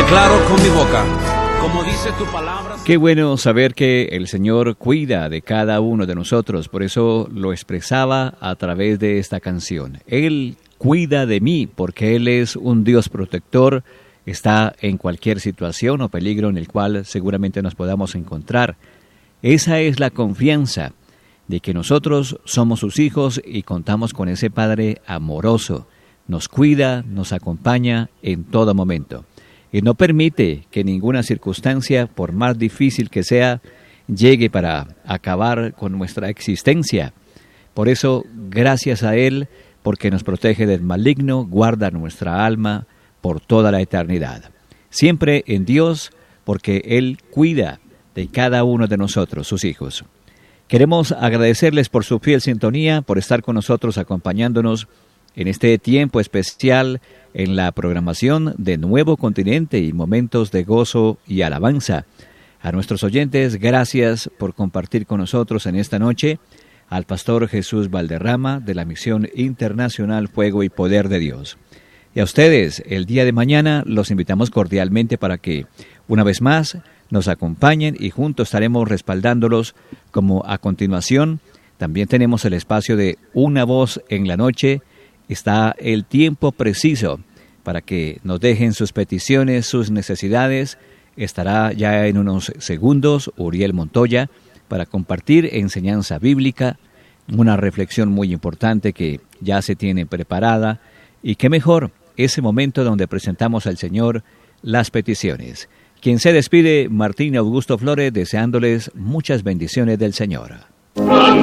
declaro con mi boca, como dice tu palabra. Qué bueno saber que el Señor cuida de cada uno de nosotros, por eso lo expresaba a través de esta canción. Él cuida de mí porque Él es un Dios protector, está en cualquier situación o peligro en el cual seguramente nos podamos encontrar. Esa es la confianza de que nosotros somos sus hijos y contamos con ese Padre amoroso. Nos cuida, nos acompaña en todo momento. Y no permite que ninguna circunstancia, por más difícil que sea, llegue para acabar con nuestra existencia. Por eso, gracias a Él, porque nos protege del maligno, guarda nuestra alma por toda la eternidad. Siempre en Dios, porque Él cuida de cada uno de nosotros, sus hijos. Queremos agradecerles por su fiel sintonía, por estar con nosotros acompañándonos en este tiempo especial en la programación de Nuevo Continente y momentos de gozo y alabanza. A nuestros oyentes, gracias por compartir con nosotros en esta noche. Al pastor Jesús Valderrama de la Misión Internacional Fuego y Poder de Dios. Y a ustedes, el día de mañana, los invitamos cordialmente para que, una vez más, nos acompañen y juntos estaremos respaldándolos, como a continuación también tenemos el espacio de Una Voz en la Noche. Está el tiempo preciso para que nos dejen sus peticiones, sus necesidades. Estará ya en unos segundos Uriel Montoya para compartir enseñanza bíblica, una reflexión muy importante que ya se tiene preparada. Y qué mejor ese momento donde presentamos al Señor las peticiones. Quien se despide, Martín Augusto Flores, deseándoles muchas bendiciones del Señor.